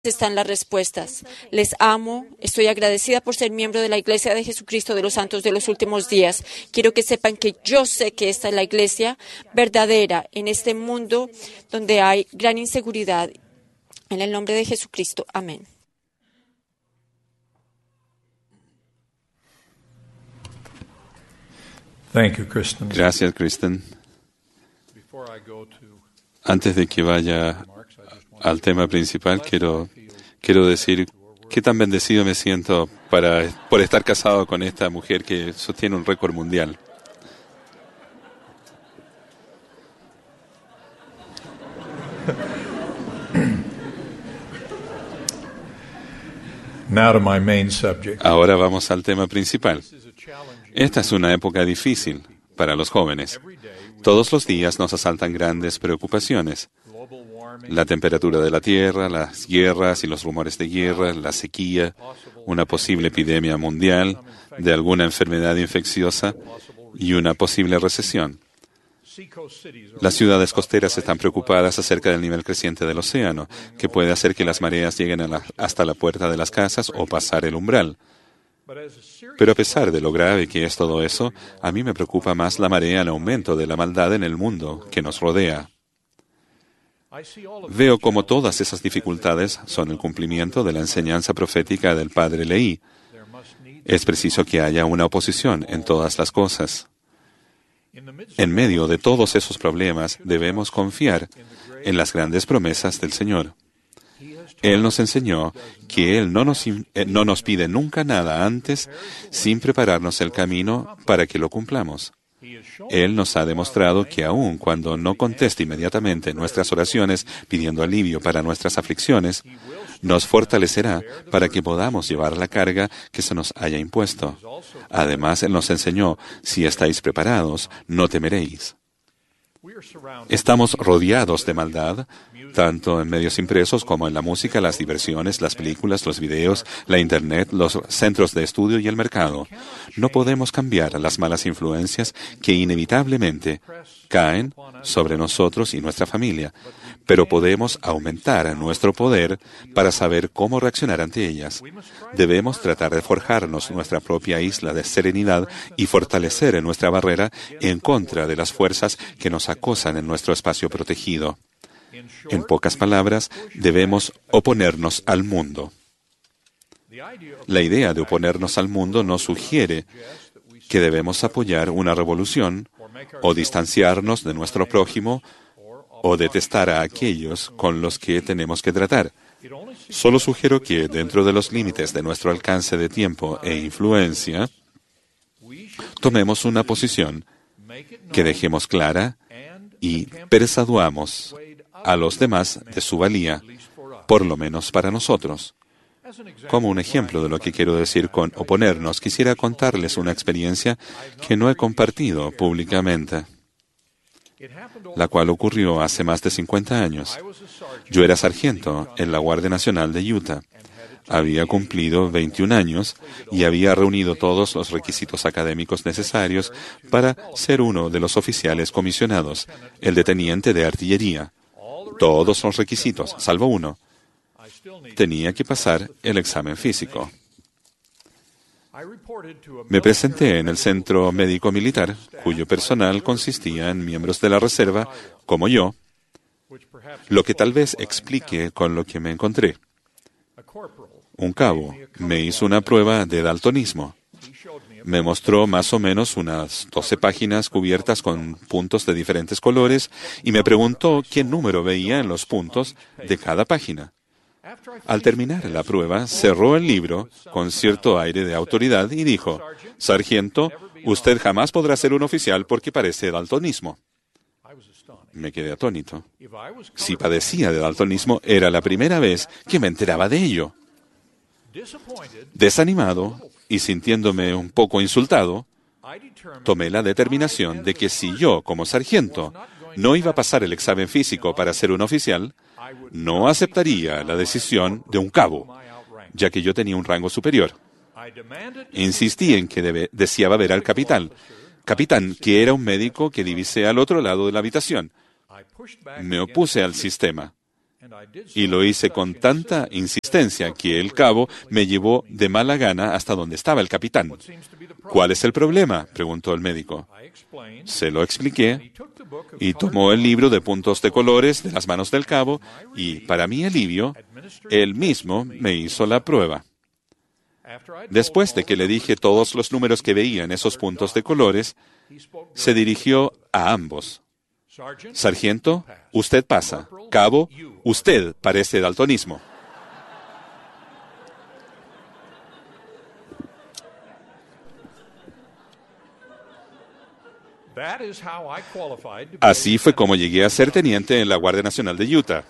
están las respuestas. Les amo, estoy agradecida por ser miembro de la Iglesia de Jesucristo de los Santos de los Últimos Días. Quiero que sepan que yo sé que esta es la iglesia verdadera en este mundo donde hay gran inseguridad. En el nombre de Jesucristo. Amén. Gracias, Kristen. Antes de que vaya al tema principal, quiero decir qué tan bendecido me siento por estar casado con esta mujer que sostiene un récord mundial. Ahora vamos al tema principal. Esta es una época difícil para los jóvenes. Todos los días nos asaltan grandes preocupaciones. La temperatura de la Tierra, las guerras y los rumores de guerra, la sequía, una posible epidemia mundial de alguna enfermedad infecciosa y una posible recesión. Las ciudades costeras están preocupadas acerca del nivel creciente del océano, que puede hacer que las mareas lleguen hasta la puerta de las casas o pasar el umbral. Pero a pesar de lo grave que es todo eso, a mí me preocupa más la marea en aumento de la maldad en el mundo que nos rodea. Veo como todas esas dificultades son el cumplimiento de la enseñanza profética del Padre Leí. Es preciso que haya una oposición en todas las cosas. En medio de todos esos problemas, debemos confiar en las grandes promesas del Señor. Él nos enseñó que Él no nos pide nunca nada antes sin prepararnos el camino para que lo cumplamos. Él nos ha demostrado que aun cuando no conteste inmediatamente nuestras oraciones pidiendo alivio para nuestras aflicciones, nos fortalecerá para que podamos llevar la carga que se nos haya impuesto. Además, Él nos enseñó, si estáis preparados, no temeréis. Estamos rodeados de maldad, tanto en medios impresos como en la música, las diversiones, las películas, los videos, la Internet, los centros de estudio y el mercado. No podemos cambiar las malas influencias que inevitablemente caen sobre nosotros y nuestra familia, pero podemos aumentar nuestro poder para saber cómo reaccionar ante ellas. Debemos tratar de forjarnos nuestra propia isla de serenidad y fortalecer nuestra barrera en contra de las fuerzas que nos acosan en nuestro espacio protegido. En pocas palabras, debemos oponernos al mundo. La idea de oponernos al mundo no sugiere que debemos apoyar una revolución o distanciarnos de nuestro prójimo o detestar a aquellos con los que tenemos que tratar. Solo sugiero que, dentro de los límites de nuestro alcance de tiempo e influencia, tomemos una posición que dejemos clara y persuadamos a los demás de su valía, por lo menos para nosotros. Como un ejemplo de lo que quiero decir con oponernos, quisiera contarles una experiencia que no he compartido públicamente, la cual ocurrió hace más de 50 años. Yo era sargento en la Guardia Nacional de Utah. Había cumplido 21 años y había reunido todos los requisitos académicos necesarios para ser uno de los oficiales comisionados, el de teniente de artillería. Todos los requisitos, salvo uno. Tenía que pasar el examen físico. Me presenté en el centro médico militar, cuyo personal consistía en miembros de la reserva, como yo, lo que tal vez explique con lo que me encontré. Un cabo me hizo una prueba de daltonismo. Me mostró más o menos unas 12 páginas cubiertas con puntos de diferentes colores y me preguntó qué número veía en los puntos de cada página. Al terminar la prueba, cerró el libro con cierto aire de autoridad y dijo: «Sargento, usted jamás podrá ser un oficial porque padece daltonismo». Me quedé atónito. Si padecía de daltonismo, era la primera vez que me enteraba de ello. Desanimado y sintiéndome un poco insultado, tomé la determinación de que si yo, como sargento, no iba a pasar el examen físico para ser un oficial, no aceptaría la decisión de un cabo, ya que yo tenía un rango superior. Insistí en que deseaba ver al capitán, que era un médico que divisé al otro lado de la habitación. Me opuse al sistema. Y lo hice con tanta insistencia que el cabo me llevó de mala gana hasta donde estaba el capitán. ¿Cuál es el problema?, preguntó el médico. Se lo expliqué y tomó el libro de puntos de colores de las manos del cabo y, para mi alivio, él mismo me hizo la prueba. Después de que le dije todos los números que veía en esos puntos de colores, se dirigió a ambos. Sargento, usted pasa. Cabo, usted parece daltonismo. Así fue como llegué a ser teniente en la Guardia Nacional de Utah,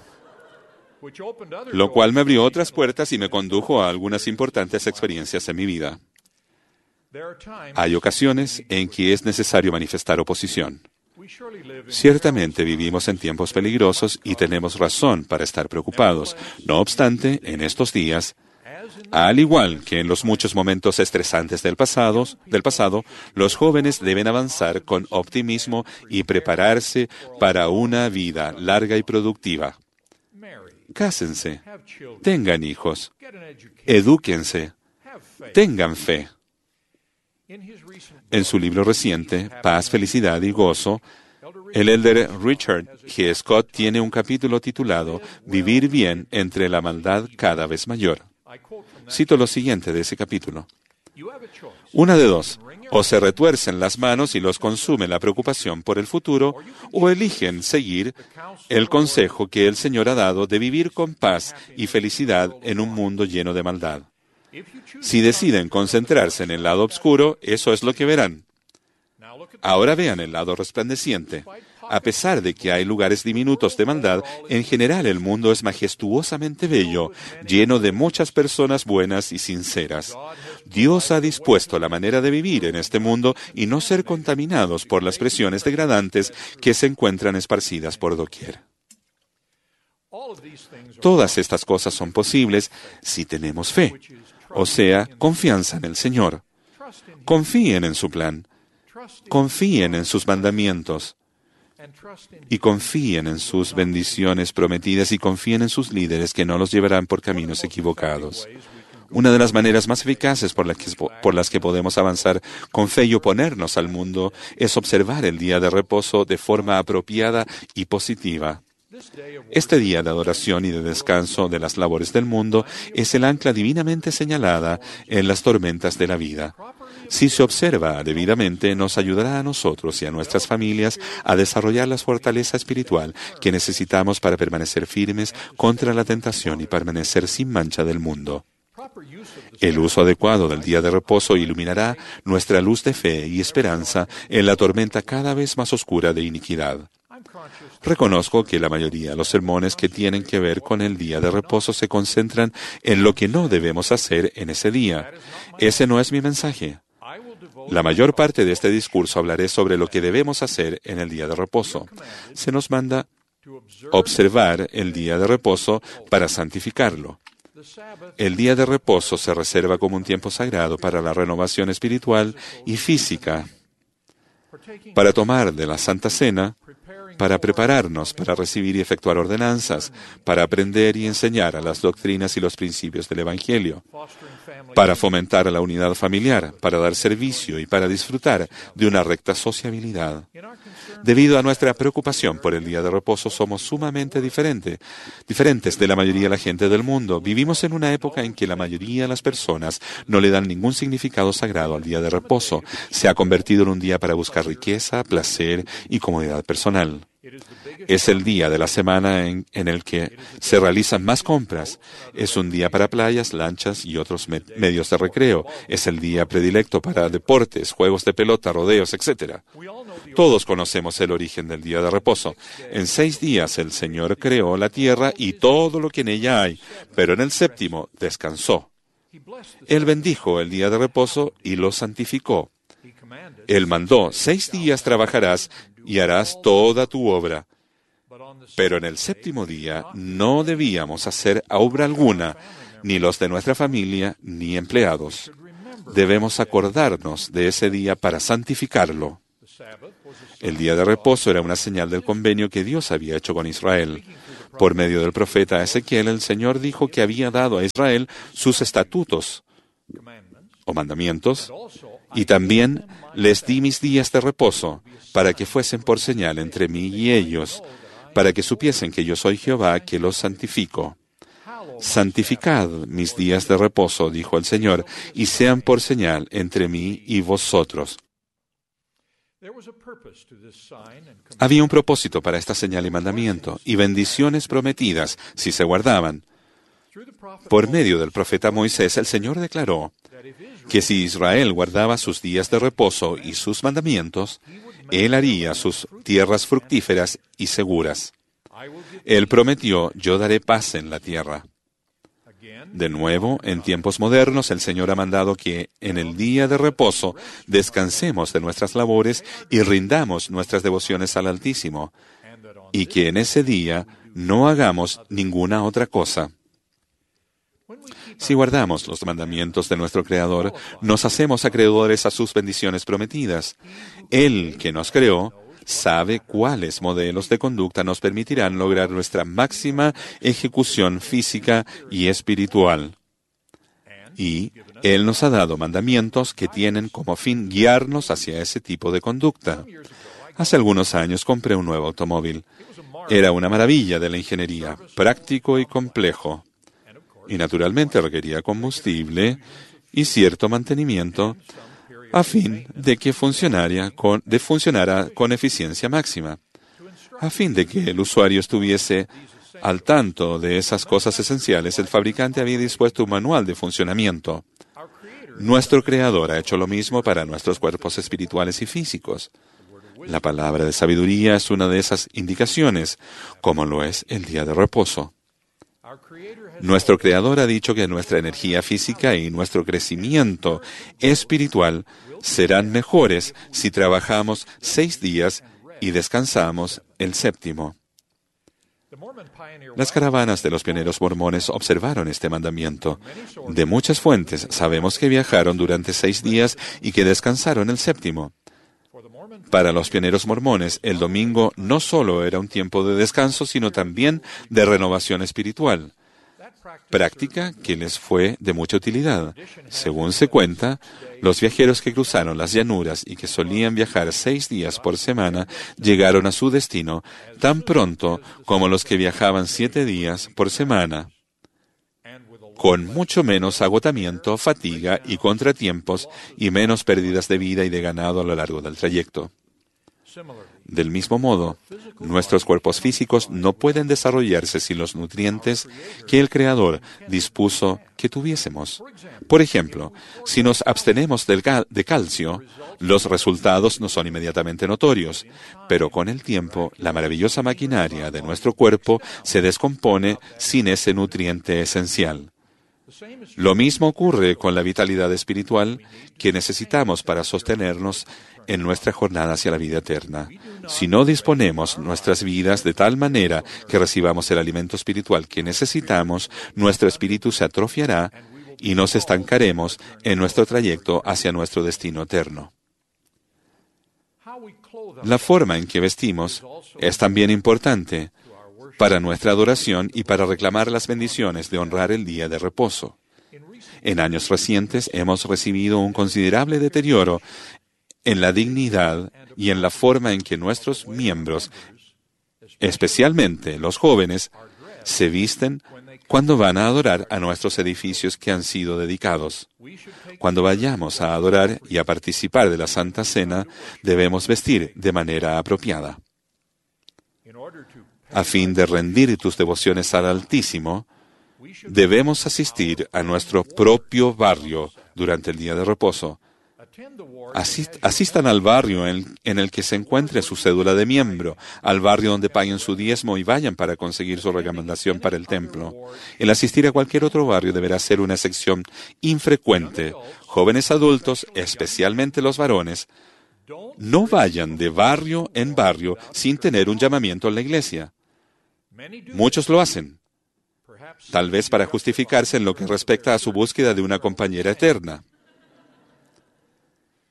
lo cual me abrió otras puertas y me condujo a algunas importantes experiencias en mi vida. Hay ocasiones en que es necesario manifestar oposición. Ciertamente vivimos en tiempos peligrosos y tenemos razón para estar preocupados. No obstante, en estos días, al igual que en los muchos momentos estresantes del pasado, los jóvenes deben avanzar con optimismo y prepararse para una vida larga y productiva. Cásense, tengan hijos, edúquense, tengan fe. En su libro reciente, Paz, Felicidad y Gozo, el elder Richard G. Scott tiene un capítulo titulado Vivir bien entre la maldad cada vez mayor. Cito lo siguiente de ese capítulo. Una de dos, o se retuercen las manos y los consume la preocupación por el futuro, o eligen seguir el consejo que el Señor ha dado de vivir con paz y felicidad en un mundo lleno de maldad. Si deciden concentrarse en el lado oscuro, eso es lo que verán. Ahora vean el lado resplandeciente. A pesar de que hay lugares diminutos de maldad, en general el mundo es majestuosamente bello, lleno de muchas personas buenas y sinceras. Dios ha dispuesto la manera de vivir en este mundo y no ser contaminados por las presiones degradantes que se encuentran esparcidas por doquier. Todas estas cosas son posibles si tenemos fe, o sea, confianza en el Señor. Confíen en su plan, confíen en sus mandamientos, y confíen en sus bendiciones prometidas y confíen en sus líderes que no los llevarán por caminos equivocados. Una de las maneras más eficaces por las que podemos avanzar con fe y oponernos al mundo es observar el día de reposo de forma apropiada y positiva. Este día de adoración y de descanso de las labores del mundo es el ancla divinamente señalada en las tormentas de la vida. Si se observa debidamente, nos ayudará a nosotros y a nuestras familias a desarrollar la fortaleza espiritual que necesitamos para permanecer firmes contra la tentación y permanecer sin mancha del mundo. El uso adecuado del día de reposo iluminará nuestra luz de fe y esperanza en la tormenta cada vez más oscura de iniquidad. Reconozco que la mayoría de los sermones que tienen que ver con el día de reposo se concentran en lo que no debemos hacer en ese día. Ese no es mi mensaje. La mayor parte de este discurso hablaré sobre lo que debemos hacer en el día de reposo. Se nos manda observar el día de reposo para santificarlo. El día de reposo se reserva como un tiempo sagrado para la renovación espiritual y física, para tomar de la Santa Cena, para prepararnos para recibir y efectuar ordenanzas, para aprender y enseñar a las doctrinas y los principios del Evangelio, para fomentar la unidad familiar, para dar servicio y para disfrutar de una recta sociabilidad. Debido a nuestra preocupación por el día de reposo, somos sumamente diferentes de la mayoría de la gente del mundo. Vivimos en una época en que la mayoría de las personas no le dan ningún significado sagrado al día de reposo. Se ha convertido en un día para buscar riqueza, placer y comodidad personal. Es el día de la semana en el que se realizan más compras. Es un día para playas, lanchas y otros medios de recreo. Es el día predilecto para deportes, juegos de pelota, rodeos, etc. Todos conocemos el origen del día de reposo. En 6 días el Señor creó la tierra y todo lo que en ella hay, pero en el séptimo descansó. Él bendijo el día de reposo y lo santificó. Él mandó: 6 días trabajarás y harás toda tu obra. Pero en el séptimo día no debíamos hacer obra alguna, ni los de nuestra familia, ni empleados. Debemos acordarnos de ese día para santificarlo. El día de reposo era una señal del convenio que Dios había hecho con Israel. Por medio del profeta Ezequiel, el Señor dijo que había dado a Israel sus estatutos o mandamientos, y también les di mis días de reposo, para que fuesen por señal entre mí y ellos, para que supiesen que yo soy Jehová, que los santifico. Santificad mis días de reposo, dijo el Señor, y sean por señal entre mí y vosotros. Había un propósito para esta señal y mandamiento, y bendiciones prometidas si se guardaban. Por medio del profeta Moisés, el Señor declaró que si Israel guardaba sus días de reposo y sus mandamientos, Él haría sus tierras fructíferas y seguras. Él prometió, yo daré paz en la tierra. De nuevo, en tiempos modernos, el Señor ha mandado que en el día de reposo descansemos de nuestras labores y rindamos nuestras devociones al Altísimo, y que en ese día no hagamos ninguna otra cosa. Si guardamos los mandamientos de nuestro Creador, nos hacemos acreedores a sus bendiciones prometidas. Él, que nos creó, sabe cuáles modelos de conducta nos permitirán lograr nuestra máxima ejecución física y espiritual. Y Él nos ha dado mandamientos que tienen como fin guiarnos hacia ese tipo de conducta. Hace algunos años compré un nuevo automóvil. Era una maravilla de la ingeniería, práctico y complejo. Y naturalmente requería combustible y cierto mantenimiento a fin de que funcionara con eficiencia máxima, a fin de que el usuario estuviese al tanto de esas cosas esenciales. El fabricante había dispuesto un manual de funcionamiento. Nuestro Creador ha hecho lo mismo para nuestros cuerpos espirituales y físicos. La palabra de sabiduría es una de esas indicaciones, como lo es el día de reposo. Nuestro Creador ha dicho que nuestra energía física y nuestro crecimiento espiritual serán mejores si trabajamos 6 días y descansamos el 7º. Las caravanas de los pioneros mormones observaron este mandamiento. De muchas fuentes sabemos que viajaron durante 6 días y que descansaron el 7º. Para los pioneros mormones, el domingo no solo era un tiempo de descanso, sino también de renovación espiritual, práctica que les fue de mucha utilidad. Según se cuenta, los viajeros que cruzaron las llanuras y que solían viajar 6 días por semana llegaron a su destino tan pronto como los que viajaban 7 días por semana, con mucho menos agotamiento, fatiga y contratiempos y menos pérdidas de vida y de ganado a lo largo del trayecto. Del mismo modo, nuestros cuerpos físicos no pueden desarrollarse sin los nutrientes que el Creador dispuso que tuviésemos. Por ejemplo, si nos abstenemos de calcio, los resultados no son inmediatamente notorios, pero con el tiempo, la maravillosa maquinaria de nuestro cuerpo se descompone sin ese nutriente esencial. Lo mismo ocurre con la vitalidad espiritual que necesitamos para sostenernos en nuestra jornada hacia la vida eterna. Si no disponemos nuestras vidas de tal manera que recibamos el alimento espiritual que necesitamos, nuestro espíritu se atrofiará y nos estancaremos en nuestro trayecto hacia nuestro destino eterno. La forma en que vestimos es también importante para nuestra adoración y para reclamar las bendiciones de honrar el día de reposo. En años recientes hemos recibido un considerable deterioro en la dignidad y en la forma en que nuestros miembros, especialmente los jóvenes, se visten cuando van a adorar a nuestros edificios que han sido dedicados. Cuando vayamos a adorar y a participar de la Santa Cena, debemos vestir de manera apropiada. A fin de rendir tus devociones al Altísimo, debemos asistir a nuestro propio barrio durante el día de reposo. Asistan al barrio en el que se encuentre su cédula de miembro, al barrio donde paguen su diezmo y vayan para conseguir su recomendación para el templo. El asistir a cualquier otro barrio deberá ser una excepción infrecuente. Jóvenes adultos, especialmente los varones, no vayan de barrio en barrio sin tener un llamamiento en la iglesia. Muchos lo hacen, tal vez para justificarse en lo que respecta a su búsqueda de una compañera eterna.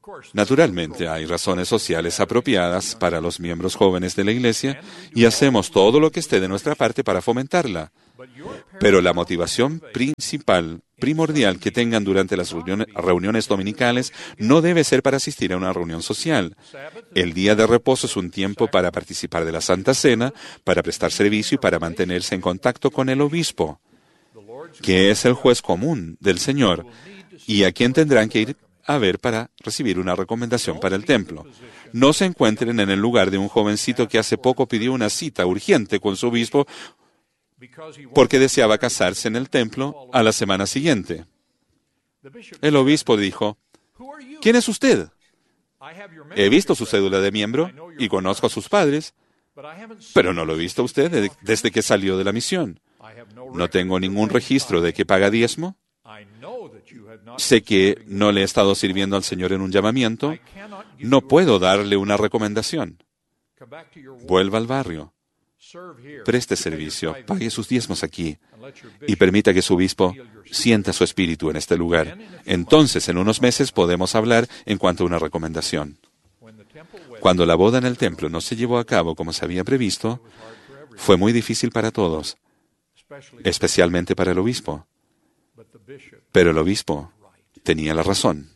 Naturalmente, hay razones sociales apropiadas para los miembros jóvenes de la Iglesia y hacemos todo lo que esté de nuestra parte para fomentarla. Pero la motivación primordial que tengan durante las reuniones dominicales no debe ser para asistir a una reunión social. El día de reposo es un tiempo para participar de la Santa Cena, para prestar servicio y para mantenerse en contacto con el obispo, que es el juez común del Señor, y a quien tendrán que ir a ver para recibir una recomendación para el templo. No se encuentren en el lugar de un jovencito que hace poco pidió una cita urgente con su obispo porque deseaba casarse en el templo a la semana siguiente. El obispo dijo, ¿quién es usted? He visto su cédula de miembro y conozco a sus padres, pero no lo he visto a usted desde que salió de la misión. No tengo ningún registro de que paga diezmo. Sé que no le he estado sirviendo al Señor en un llamamiento. No puedo darle una recomendación. Vuelva al barrio. Preste servicio, pague sus diezmos aquí y permita que su obispo sienta su espíritu en este lugar. Entonces, en unos meses podemos hablar en cuanto a una recomendación. Cuando la boda en el templo no se llevó a cabo como se había previsto, fue muy difícil para todos, especialmente para el obispo. Pero el obispo tenía la razón.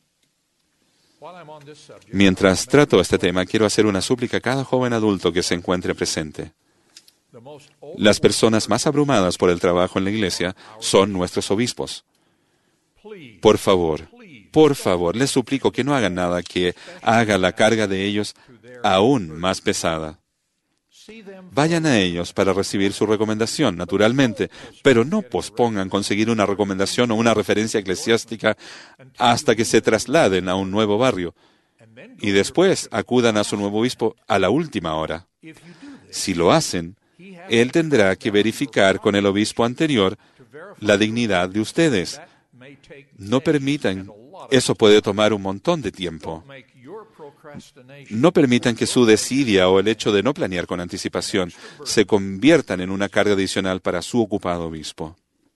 Mientras trato este tema, quiero hacer una súplica a cada joven adulto que se encuentre presente. Las personas más abrumadas por el trabajo en la iglesia son nuestros obispos. Por favor, les suplico que no hagan nada que haga la carga de ellos aún más pesada. Vayan a ellos para recibir su recomendación, naturalmente, pero no pospongan conseguir una recomendación o una referencia eclesiástica hasta que se trasladen a un nuevo barrio y después acudan a su nuevo obispo a la última hora. Si lo hacen, él tendrá que verificar con el obispo anterior la dignidad de ustedes. No permitan, eso puede tomar un montón de tiempo. No permitan que su desidia o el hecho de no planear con anticipación se conviertan en una carga adicional para su ocupado obispo.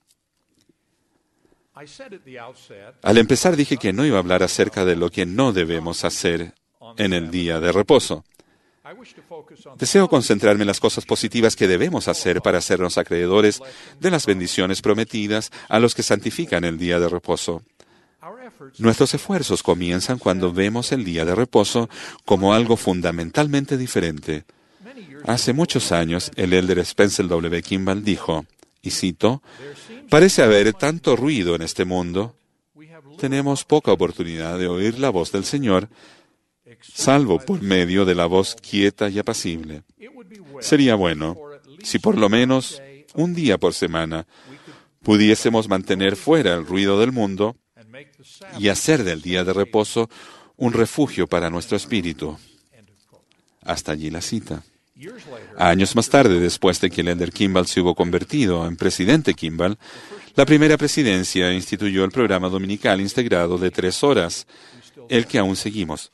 Al empezar dije que no iba a hablar acerca de lo que no debemos hacer en el día de reposo. Deseo concentrarme en las cosas positivas que debemos hacer para hacernos acreedores de las bendiciones prometidas a los que santifican el día de reposo. Nuestros esfuerzos comienzan cuando vemos el día de reposo como algo fundamentalmente diferente. Hace muchos años, el elder Spencer W. Kimball dijo, y cito, «Parece haber tanto ruido en este mundo. Tenemos poca oportunidad de oír la voz del Señor, salvo por medio de la voz quieta y apacible. Sería bueno si por lo menos un día por semana pudiésemos mantener fuera el ruido del mundo y hacer del día de reposo un refugio para nuestro espíritu». Hasta allí la cita. Años más tarde, después de que el elder Kimball se hubo convertido en presidente Kimball, la primera presidencia instituyó el programa dominical integrado de 3 horas, el que aún seguimos.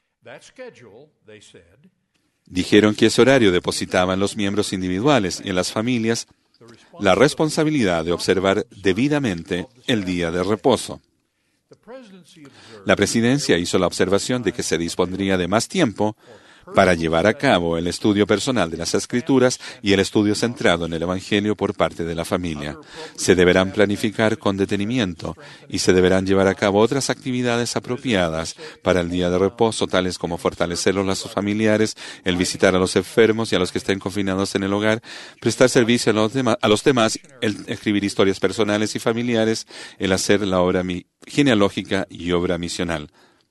Dijeron que ese horario depositaba en los miembros individuales y en las familias la responsabilidad de observar debidamente el día de reposo. La presidencia hizo la observación de que se dispondría de más tiempo para llevar a cabo el estudio personal de las Escrituras y el estudio centrado en el Evangelio por parte de la familia. Se deberán planificar con detenimiento y se deberán llevar a cabo otras actividades apropiadas para el día de reposo, tales como fortalecer los lazos familiares, el visitar a los enfermos y a los que estén confinados en el hogar, prestar servicio a los demás, el escribir historias personales y familiares, el hacer la obra genealógica y obra misional.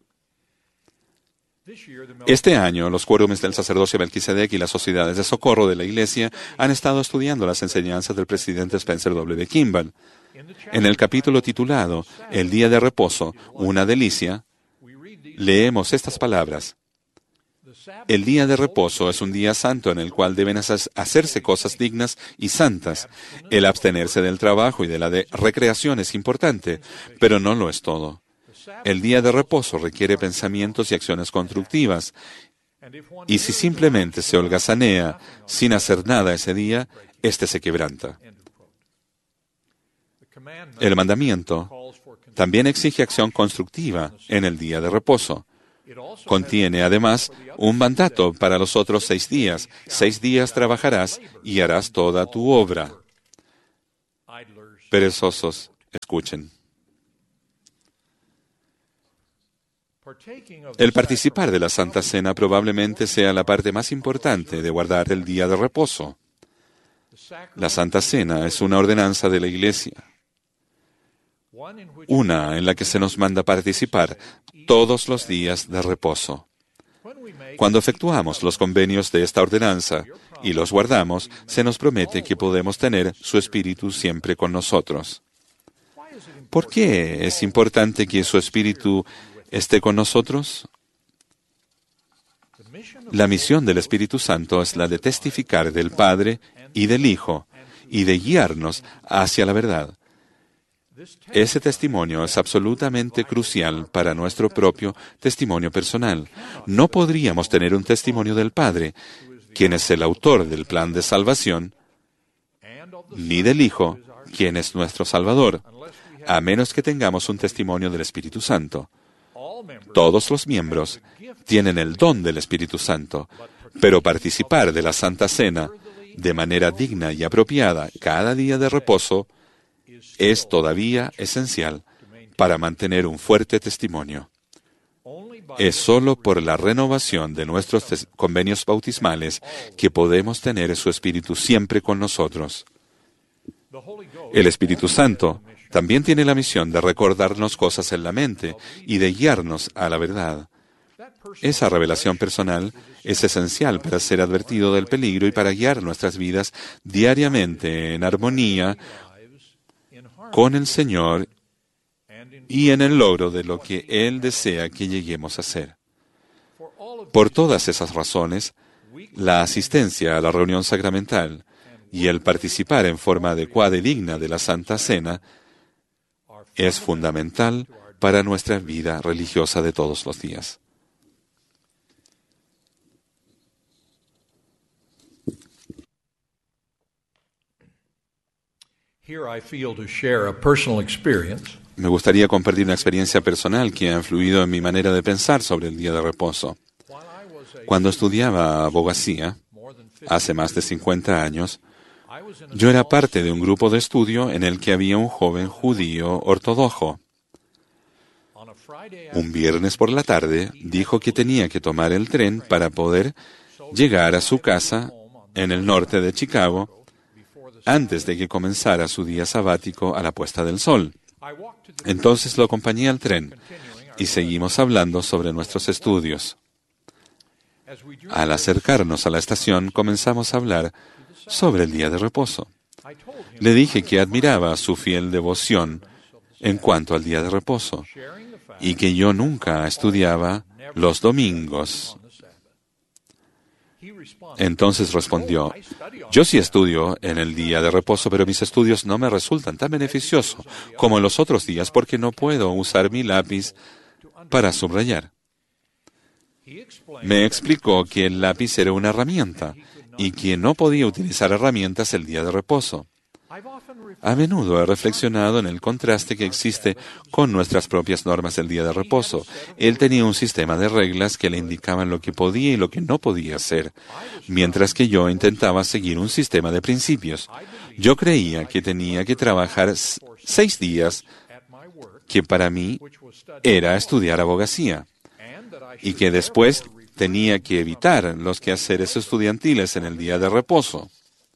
Este año, los quórumes del sacerdocio Melquisedec y las sociedades de socorro de la Iglesia han estado estudiando las enseñanzas del presidente Spencer W. Kimball. En el capítulo titulado El día de reposo, una delicia, leemos estas palabras. El día de reposo es un día santo en el cual deben hacerse cosas dignas y santas. El abstenerse del trabajo y de la recreación es importante, pero no lo es todo. El día de reposo requiere pensamientos y acciones constructivas, y si simplemente se holgazanea sin hacer nada ese día, éste se quebranta. El mandamiento también exige acción constructiva en el día de reposo. Contiene además un mandato para los otros 6 días. 6 días trabajarás y harás toda tu obra. Perezosos, escuchen. El participar de la Santa Cena probablemente sea la parte más importante de guardar el día de reposo. La Santa Cena es una ordenanza de la Iglesia, una en la que se nos manda participar todos los días de reposo. Cuando efectuamos los convenios de esta ordenanza y los guardamos, se nos promete que podemos tener su Espíritu siempre con nosotros. ¿Por qué es importante que su Espíritu esté con nosotros? La misión del Espíritu Santo es la de testificar del Padre y del Hijo y de guiarnos hacia la verdad. Ese testimonio es absolutamente crucial para nuestro propio testimonio personal. No podríamos tener un testimonio del Padre, quien es el autor del plan de salvación, ni del Hijo, quien es nuestro Salvador, a menos que tengamos un testimonio del Espíritu Santo. Todos los miembros tienen el don del Espíritu Santo, pero participar de la Santa Cena de manera digna y apropiada cada día de reposo es todavía esencial para mantener un fuerte testimonio. Es solo por la renovación de nuestros convenios bautismales que podemos tener su Espíritu siempre con nosotros. El Espíritu Santo también tiene la misión de recordarnos cosas en la mente y de guiarnos a la verdad. Esa revelación personal es esencial para ser advertido del peligro y para guiar nuestras vidas diariamente en armonía con el Señor y en el logro de lo que Él desea que lleguemos a ser. Por todas esas razones, la asistencia a la reunión sacramental y el participar en forma adecuada y digna de la Santa Cena es fundamental para nuestra vida religiosa de todos los días. Me gustaría compartir una experiencia personal que ha influido en mi manera de pensar sobre el día de reposo. Cuando estudiaba abogacía, hace más de 50 años, yo era parte de un grupo de estudio en el que había un joven judío ortodoxo. Un viernes por la tarde dijo que tenía que tomar el tren para poder llegar a su casa en el norte de Chicago antes de que comenzara su día sabático a la puesta del sol. Entonces lo acompañé al tren y seguimos hablando sobre nuestros estudios. Al acercarnos a la estación, comenzamos a hablar sobre el día de reposo. Le dije que admiraba su fiel devoción en cuanto al día de reposo y que yo nunca estudiaba los domingos. Entonces respondió: yo sí estudio en el día de reposo, pero mis estudios no me resultan tan beneficiosos como en los otros días porque no puedo usar mi lápiz para subrayar. Me explicó que el lápiz era una herramienta y que no podía utilizar herramientas el día de reposo. A menudo he reflexionado en el contraste que existe con nuestras propias normas del día de reposo. Él tenía un sistema de reglas que le indicaban lo que podía y lo que no podía hacer, mientras que yo intentaba seguir un sistema de principios. Yo creía que tenía que trabajar 6 días, que para mí era estudiar abogacía, y que después tenía que evitar los quehaceres estudiantiles en el día de reposo.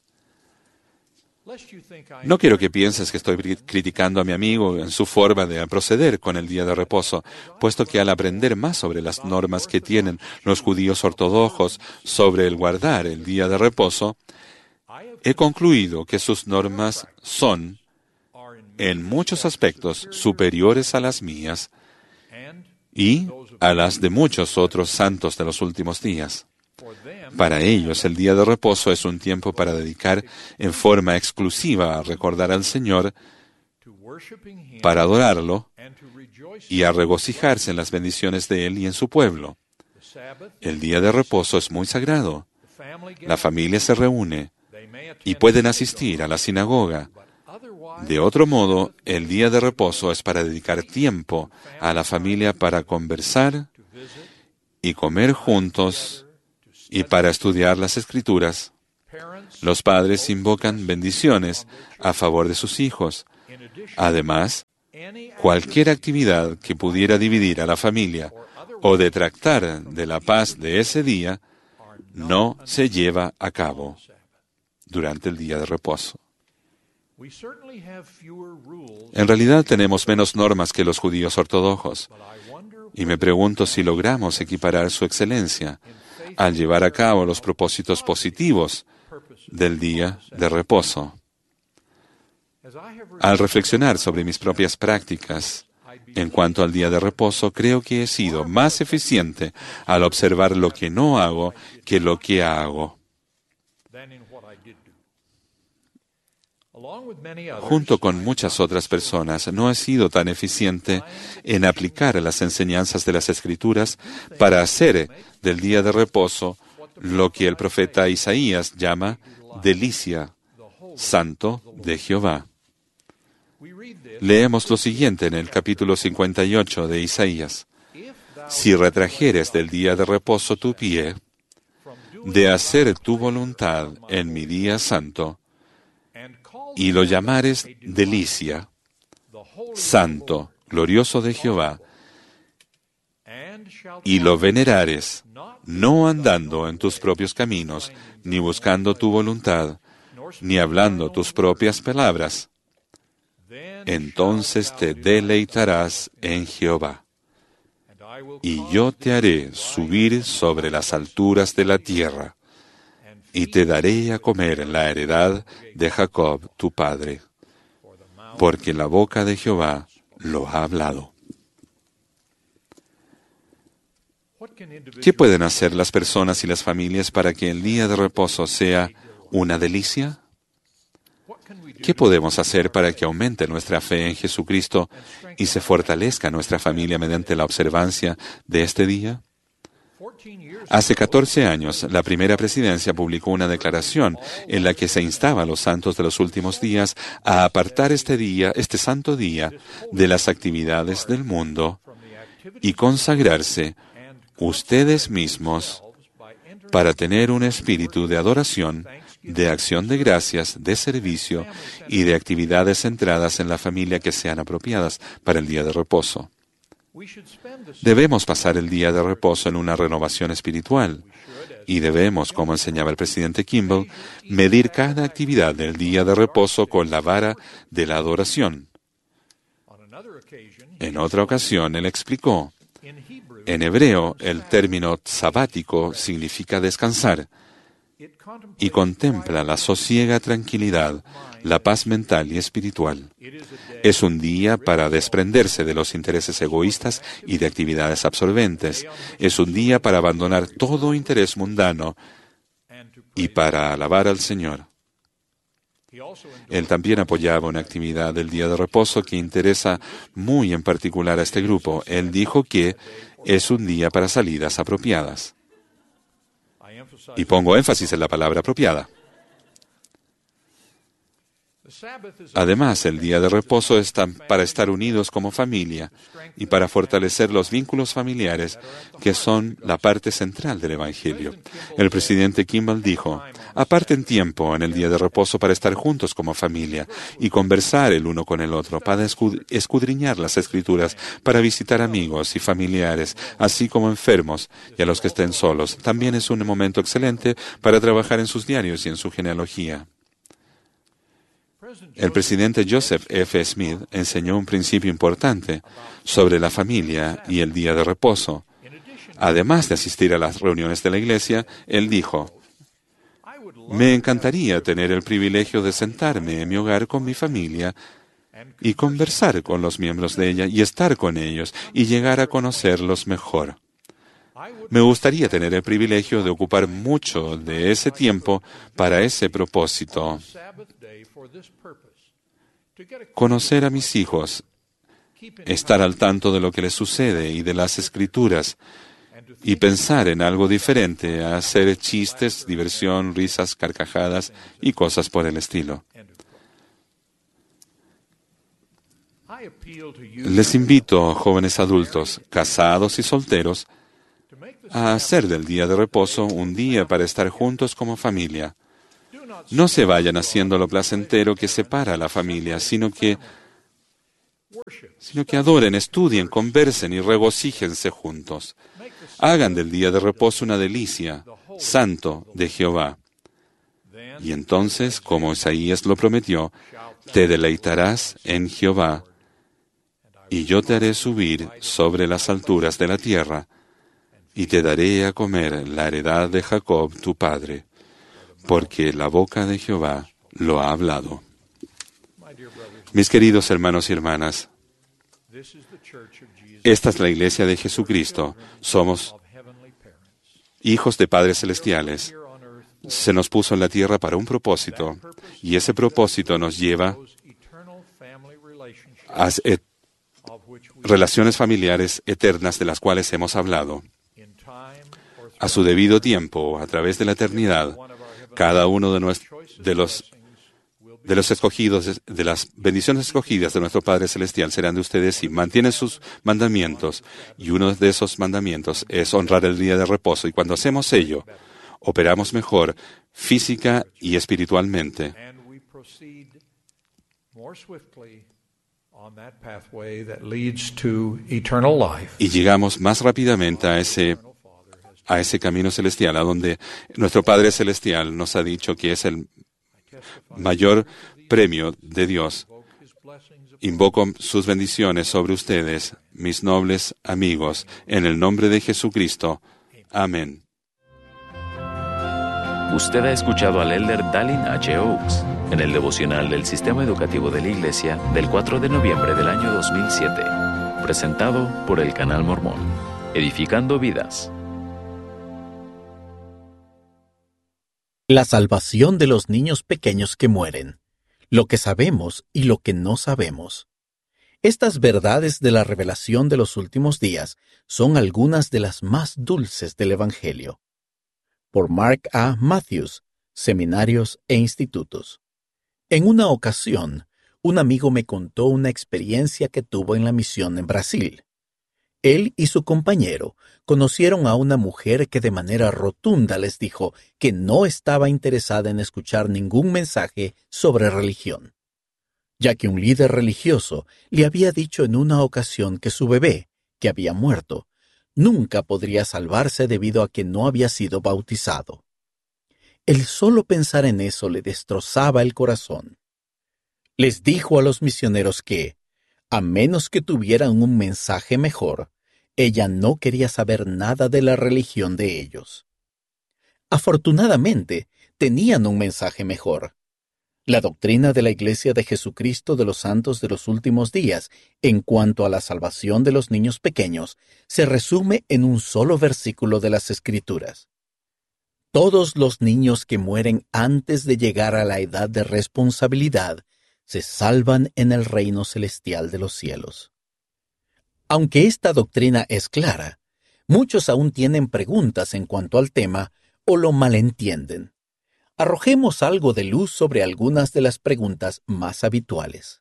No quiero que pienses que estoy criticando a mi amigo en su forma de proceder con el día de reposo, puesto que al aprender más sobre las normas que tienen los judíos ortodoxos sobre el guardar el día de reposo, he concluido que sus normas son, en muchos aspectos, superiores a las mías y a las de muchos otros santos de los últimos días. Para ellos, el día de reposo es un tiempo para dedicar en forma exclusiva a recordar al Señor, para adorarlo y a regocijarse en las bendiciones de Él y en su pueblo. El día de reposo es muy sagrado. La familia se reúne y pueden asistir a la sinagoga. De otro modo, el día de reposo es para dedicar tiempo a la familia para conversar y comer juntos y para estudiar las Escrituras. Los padres invocan bendiciones a favor de sus hijos. Además, cualquier actividad que pudiera dividir a la familia o detractar de la paz de ese día no se lleva a cabo durante el día de reposo. En realidad tenemos menos normas que los judíos ortodoxos, y me pregunto si logramos equiparar su excelencia al llevar a cabo los propósitos positivos del día de reposo. Al reflexionar sobre mis propias prácticas en cuanto al día de reposo, creo que he sido más eficiente al observar lo que no hago que lo que hago. Junto con muchas otras personas, no he sido tan eficiente en aplicar las enseñanzas de las Escrituras para hacer del día de reposo lo que el profeta Isaías llama delicia, santo de Jehová. Leemos lo siguiente en el capítulo 58 de Isaías. Si retrajeres del día de reposo tu pie, de hacer tu voluntad en mi día santo, y lo llamares delicia, santo, glorioso de Jehová, y lo venerares, no andando en tus propios caminos, ni buscando tu voluntad, ni hablando tus propias palabras, entonces te deleitarás en Jehová, y yo te haré subir sobre las alturas de la tierra, y te daré a comer la heredad de Jacob tu padre, porque la boca de Jehová lo ha hablado. ¿Qué pueden hacer las personas y las familias para que el día de reposo sea una delicia? ¿Qué podemos hacer para que aumente nuestra fe en Jesucristo y se fortalezca nuestra familia mediante la observancia de este día? Hace 14 años, la primera presidencia publicó una declaración en la que se instaba a los santos de los últimos días a apartar este santo día, de las actividades del mundo y consagrarse ustedes mismos para tener un espíritu de adoración, de acción de gracias, de servicio y de actividades centradas en la familia que sean apropiadas para el día de reposo. Debemos pasar el día de reposo en una renovación espiritual y debemos, como enseñaba el presidente Kimball, medir cada actividad del día de reposo con la vara de la adoración. En otra ocasión, él explicó, en hebreo, el término sabático significa descansar y contempla la sosiega tranquilidad, la paz mental y espiritual. Es un día para desprenderse de los intereses egoístas y de actividades absorbentes. Es un día para abandonar todo interés mundano y para alabar al Señor. Él también apoyaba una actividad del día de reposo que interesa muy en particular a este grupo. Él dijo que es un día para salidas apropiadas. Y pongo énfasis en la palabra apropiada. Además, el día de reposo es para estar unidos como familia y para fortalecer los vínculos familiares que son la parte central del Evangelio. El presidente Kimball dijo, aparten tiempo en el día de reposo para estar juntos como familia y conversar el uno con el otro, para escudriñar las Escrituras, para visitar amigos y familiares, así como enfermos y a los que estén solos. También es un momento excelente para trabajar en sus diarios y en su genealogía. El presidente Joseph F. Smith enseñó un principio importante sobre la familia y el día de reposo. Además de asistir a las reuniones de la iglesia, él dijo, me encantaría tener el privilegio de sentarme en mi hogar con mi familia y conversar con los miembros de ella y estar con ellos y llegar a conocerlos mejor. Me gustaría tener el privilegio de ocupar mucho de ese tiempo para ese propósito. Conocer a mis hijos, estar al tanto de lo que les sucede y de las Escrituras, y pensar en algo diferente, a hacer chistes, diversión, risas, carcajadas y cosas por el estilo. Les invito, jóvenes adultos, casados y solteros, a hacer del día de reposo un día para estar juntos como familia. No se vayan haciendo lo placentero que separa a la familia, sino que adoren, estudien, conversen y regocíjense juntos. Hagan del día de reposo una delicia, santo de Jehová. Y entonces, como Isaías lo prometió, te deleitarás en Jehová, y yo te haré subir sobre las alturas de la tierra, y te daré a comer la heredad de Jacob tu padre, porque la boca de Jehová lo ha hablado. Mis queridos hermanos y hermanas, esta es la iglesia de Jesucristo. Somos hijos de padres celestiales. Se nos puso en la tierra para un propósito, y ese propósito nos lleva a relaciones familiares eternas de las cuales hemos hablado. A su debido tiempo, a través de la eternidad, cada uno de los escogidos, de las bendiciones escogidas de nuestro Padre Celestial serán de ustedes si mantienen sus mandamientos, y uno de esos mandamientos es honrar el día de reposo, y cuando hacemos ello, operamos mejor física y espiritualmente. Y llegamos más rápidamente a ese camino celestial, a donde nuestro Padre Celestial nos ha dicho que es el mayor premio de Dios. Invoco sus bendiciones sobre ustedes, mis nobles amigos, en el nombre de Jesucristo. Amén. Usted ha escuchado al elder Dallin H. Oaks en el devocional del Sistema Educativo de la Iglesia del 4 de noviembre del año 2007, presentado por el Canal Mormón, edificando vidas. La salvación de los niños pequeños que mueren, lo que sabemos y lo que no sabemos. Estas verdades de la revelación de los últimos días son algunas de las más dulces del Evangelio. Por Mark A. Matthews, Seminarios e Institutos. En una ocasión, un amigo me contó una experiencia que tuvo en la misión en Brasil. Él y su compañero conocieron a una mujer que de manera rotunda les dijo que no estaba interesada en escuchar ningún mensaje sobre religión, ya que un líder religioso le había dicho en una ocasión que su bebé, que había muerto, nunca podría salvarse debido a que no había sido bautizado. El solo pensar en eso le destrozaba el corazón. Les dijo a los misioneros que, a menos que tuvieran un mensaje mejor, ella no quería saber nada de la religión de ellos. Afortunadamente, tenían un mensaje mejor. La doctrina de la Iglesia de Jesucristo de los Santos de los Últimos Días, en cuanto a la salvación de los niños pequeños, se resume en un solo versículo de las Escrituras. Todos los niños que mueren antes de llegar a la edad de responsabilidad se salvan en el reino celestial de los cielos. Aunque esta doctrina es clara, muchos aún tienen preguntas en cuanto al tema o lo malentienden. Arrojemos algo de luz sobre algunas de las preguntas más habituales.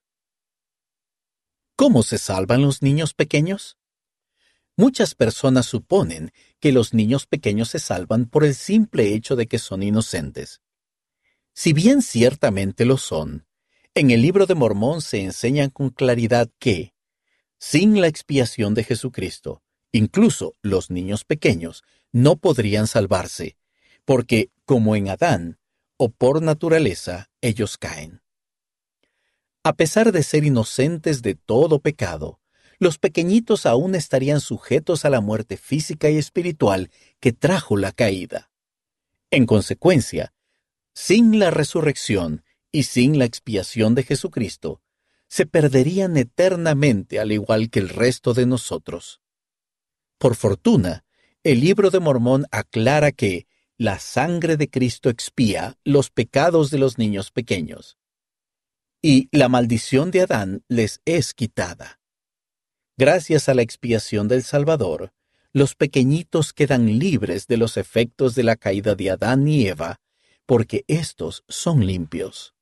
¿Cómo se salvan los niños pequeños? Muchas personas suponen que los niños pequeños se salvan por el simple hecho de que son inocentes. Si bien ciertamente lo son, en el Libro de Mormón se enseña con claridad que, sin la expiación de Jesucristo, incluso los niños pequeños no podrían salvarse, porque, como en Adán, o por naturaleza, ellos caen. A pesar de ser inocentes de todo pecado, los pequeñitos aún estarían sujetos a la muerte física y espiritual que trajo la caída. En consecuencia, sin la resurrección y sin la expiación de Jesucristo, se perderían eternamente al igual que el resto de nosotros. Por fortuna, el Libro de Mormón aclara que la sangre de Cristo expía los pecados de los niños pequeños, y la maldición de Adán les es quitada. Gracias a la expiación del Salvador, los pequeñitos quedan libres de los efectos de la caída de Adán y Eva, porque éstos son limpios.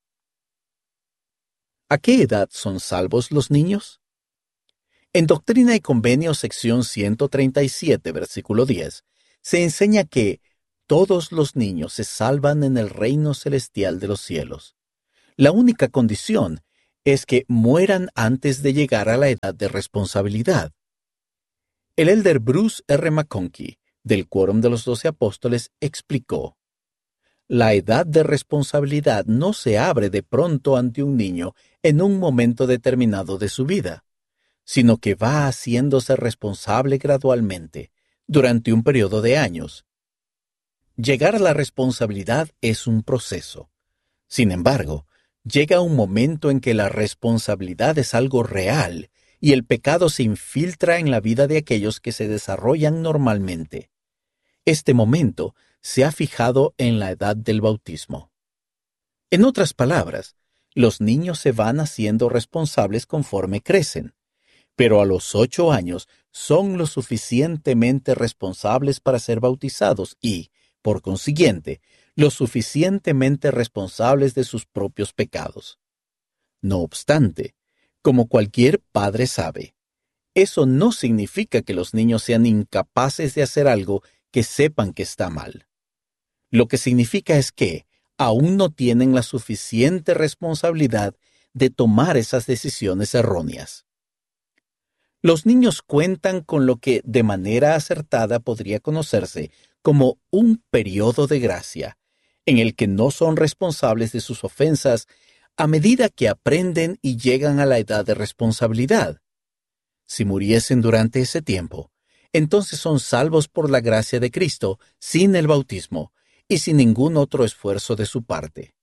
¿A qué edad son salvos los niños? En Doctrina y Convenios, sección 137, versículo 10, se enseña que todos los niños se salvan en el reino celestial de los cielos. La única condición es que mueran antes de llegar a la edad de responsabilidad. El elder Bruce R. McConkie, del Quórum de los 12 Apóstoles, explicó: la edad de responsabilidad no se abre de pronto ante un niño en un momento determinado de su vida, sino que va haciéndose responsable gradualmente, durante un periodo de años. Llegar a la responsabilidad es un proceso. Sin embargo, llega un momento en que la responsabilidad es algo real y el pecado se infiltra en la vida de aquellos que se desarrollan normalmente. Este momento se ha fijado en la edad del bautismo. En otras palabras, los niños se van haciendo responsables conforme crecen, pero a los 8 años son lo suficientemente responsables para ser bautizados y, por consiguiente, lo suficientemente responsables de sus propios pecados. No obstante, como cualquier padre sabe, eso no significa que los niños sean incapaces de hacer algo que sepan que está mal. Lo que significa es que aún no tienen la suficiente responsabilidad de tomar esas decisiones erróneas. Los niños cuentan con lo que de manera acertada podría conocerse como un periodo de gracia, en el que no son responsables de sus ofensas a medida que aprenden y llegan a la edad de responsabilidad. Si muriesen durante ese tiempo, entonces son salvos por la gracia de Cristo sin el bautismo y sin ningún otro esfuerzo de su parte.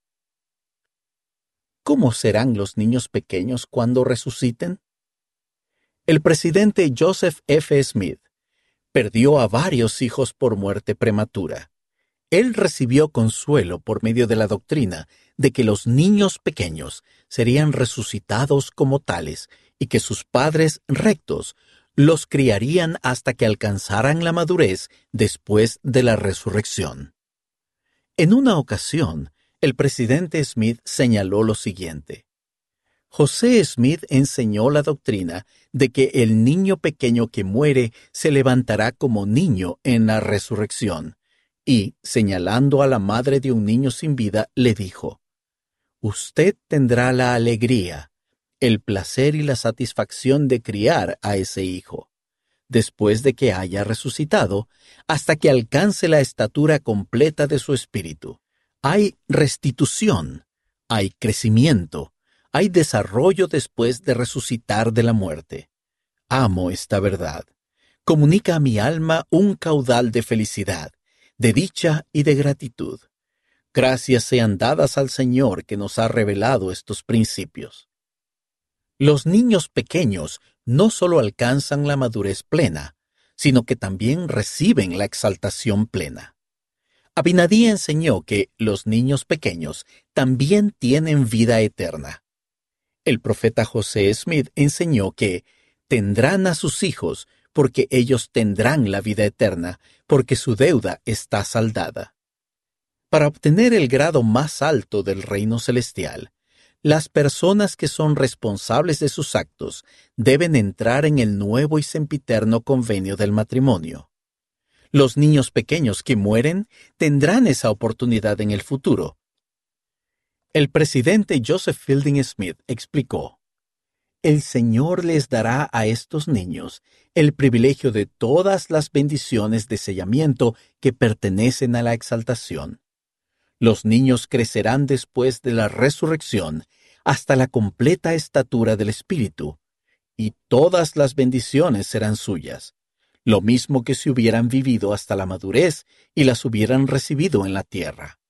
¿Cómo serán los niños pequeños cuando resuciten? El presidente Joseph F. Smith perdió a varios hijos por muerte prematura. Él recibió consuelo por medio de la doctrina de que los niños pequeños serían resucitados como tales y que sus padres rectos los criarían hasta que alcanzaran la madurez después de la resurrección. En una ocasión, el presidente Smith señaló lo siguiente: José Smith enseñó la doctrina de que el niño pequeño que muere se levantará como niño en la resurrección, y, señalando a la madre de un niño sin vida, le dijo: usted tendrá la alegría, el placer y la satisfacción de criar a ese hijo, después de que haya resucitado, hasta que alcance la estatura completa de su espíritu. Hay restitución, hay crecimiento, hay desarrollo después de resucitar de la muerte. Amo esta verdad. Comunica a mi alma un caudal de felicidad, de dicha y de gratitud. Gracias sean dadas al Señor que nos ha revelado estos principios. Los niños pequeños no solo alcanzan la madurez plena, sino que también reciben la exaltación plena. Abinadí enseñó que los niños pequeños también tienen vida eterna. El profeta José Smith enseñó que tendrán a sus hijos porque ellos tendrán la vida eterna, porque su deuda está saldada. Para obtener el grado más alto del reino celestial, las personas que son responsables de sus actos deben entrar en el nuevo y sempiterno convenio del matrimonio. Los niños pequeños que mueren tendrán esa oportunidad en el futuro. El presidente Joseph Fielding Smith explicó: el Señor les dará a estos niños el privilegio de todas las bendiciones de sellamiento que pertenecen a la exaltación. Los niños crecerán después de la resurrección hasta la completa estatura del Espíritu, y todas las bendiciones serán suyas, lo mismo que si hubieran vivido hasta la madurez y las hubieran recibido en la tierra.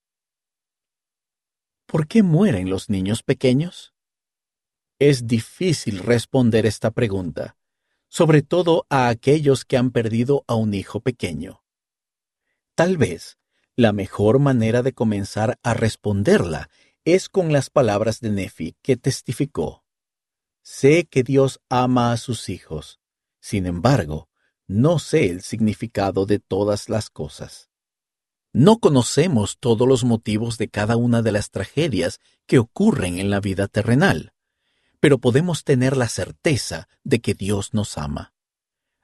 ¿Por qué mueren los niños pequeños? Es difícil responder esta pregunta, sobre todo a aquellos que han perdido a un hijo pequeño. Tal vez la mejor manera de comenzar a responderla es con las palabras de Nefi, que testificó: sé que Dios ama a sus hijos, sin embargo, no sé el significado de todas las cosas. No conocemos todos los motivos de cada una de las tragedias que ocurren en la vida terrenal, pero podemos tener la certeza de que Dios nos ama.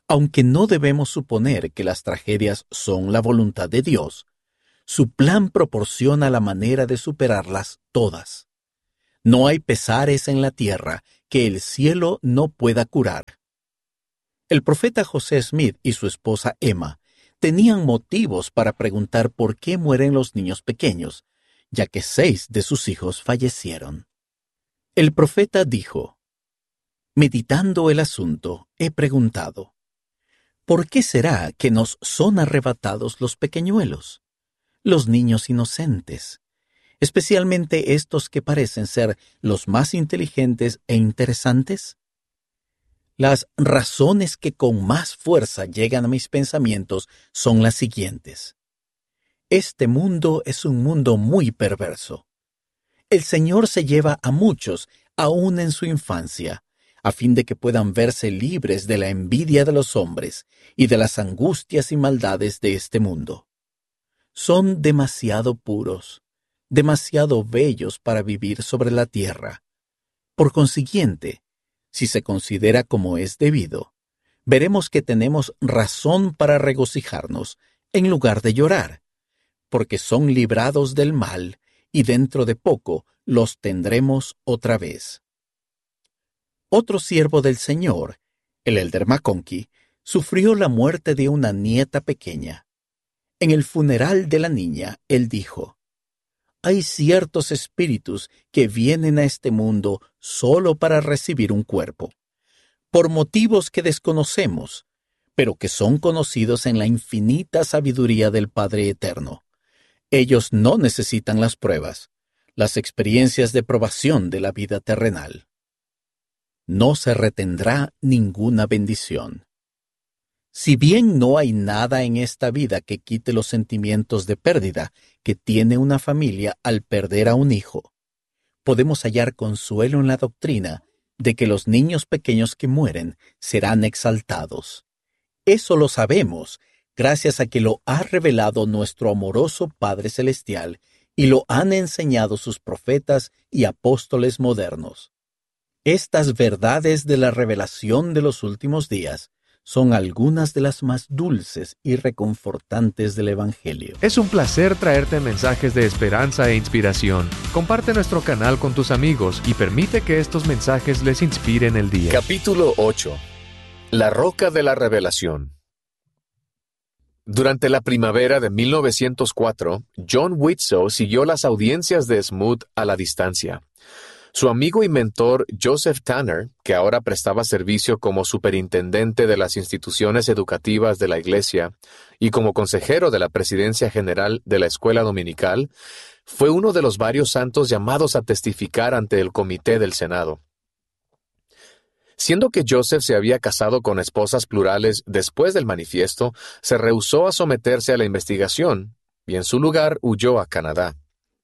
Aunque no debemos suponer que las tragedias son la voluntad de Dios, su plan proporciona la manera de superarlas todas. No hay pesares en la tierra que el cielo no pueda curar. El profeta José Smith y su esposa Emma tenían motivos para preguntar por qué mueren los niños pequeños, ya que 6 de sus hijos fallecieron. El profeta dijo: meditando el asunto, he preguntado, ¿por qué será que nos son arrebatados los pequeñuelos, los niños inocentes, especialmente estos que parecen ser los más inteligentes e interesantes? Las razones que con más fuerza llegan a mis pensamientos son las siguientes. Este mundo es un mundo muy perverso. El Señor se lleva a muchos, aún en su infancia, a fin de que puedan verse libres de la envidia de los hombres y de las angustias y maldades de este mundo. Son demasiado puros, demasiado bellos para vivir sobre la tierra. Por consiguiente, si se considera como es debido, veremos que tenemos razón para regocijarnos en lugar de llorar, porque son librados del mal y dentro de poco los tendremos otra vez. Otro siervo del Señor, el elder McConkie, sufrió la muerte de una nieta pequeña. En el funeral de la niña, él dijo: hay ciertos espíritus que vienen a este mundo solo para recibir un cuerpo, por motivos que desconocemos, pero que son conocidos en la infinita sabiduría del Padre Eterno. Ellos no necesitan las pruebas, las experiencias de probación de la vida terrenal. No se retendrá ninguna bendición. Si bien no hay nada en esta vida que quite los sentimientos de pérdida que tiene una familia al perder a un hijo, podemos hallar consuelo en la doctrina de que los niños pequeños que mueren serán exaltados. Eso lo sabemos gracias a que lo ha revelado nuestro amoroso Padre Celestial y lo han enseñado sus profetas y apóstoles modernos. Estas verdades de la revelación de los últimos días son algunas de las más dulces y reconfortantes del Evangelio. Es un placer traerte mensajes de esperanza e inspiración. Comparte nuestro canal con tus amigos y permite que estos mensajes les inspiren el día. Capítulo 8. La roca de la revelación. Durante la primavera de 1904, John Widtsoe siguió las audiencias de Smoot a la distancia. Su amigo y mentor Joseph Tanner, que ahora prestaba servicio como superintendente de las instituciones educativas de la Iglesia y como consejero de la presidencia general de la escuela dominical, fue uno de los varios santos llamados a testificar ante el comité del Senado. Siendo que Joseph se había casado con esposas plurales después del manifiesto, se rehusó a someterse a la investigación y en su lugar huyó a Canadá.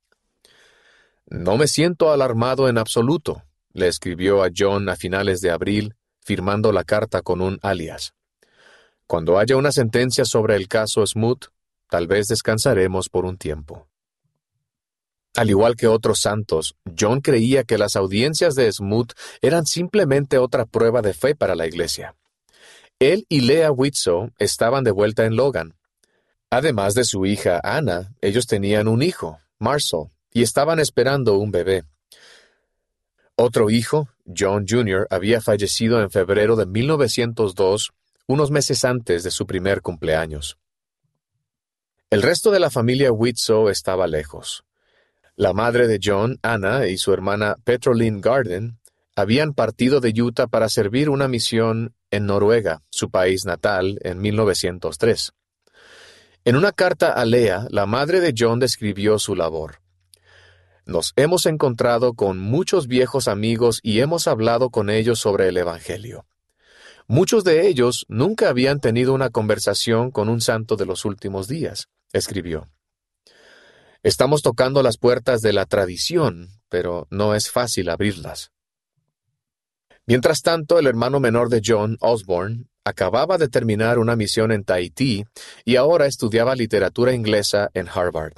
No me siento alarmado en absoluto, le escribió a John a finales de abril, firmando la carta con un alias. Cuando haya una sentencia sobre el caso Smoot, tal vez descansaremos por un tiempo. Al igual que otros santos, John creía que las audiencias de Smoot eran simplemente otra prueba de fe para la Iglesia. Él y Leah Widtsoe estaban de vuelta en Logan. Además de su hija Anna, ellos tenían un hijo, Marshall, y estaban esperando un bebé. Otro hijo, John Jr., había fallecido en febrero de 1902, unos meses antes de su primer cumpleaños. El resto de la familia Widtsoe estaba lejos. La madre de John, Anna, y su hermana Petroline Garden habían partido de Utah para servir una misión en Noruega, su país natal, en 1903. En una carta a Leah, la madre de John describió su labor. Nos hemos encontrado con muchos viejos amigos y hemos hablado con ellos sobre el Evangelio. Muchos de ellos nunca habían tenido una conversación con un santo de los últimos días, escribió. Estamos tocando las puertas de la tradición, pero no es fácil abrirlas. Mientras tanto, el hermano menor de John, Osborne, acababa de terminar una misión en Tahití y ahora estudiaba literatura inglesa en Harvard.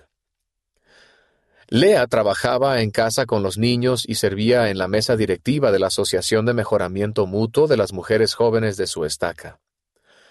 Leah trabajaba en casa con los niños y servía en la mesa directiva de la Asociación de Mejoramiento Mutuo de las Mujeres Jóvenes de su estaca.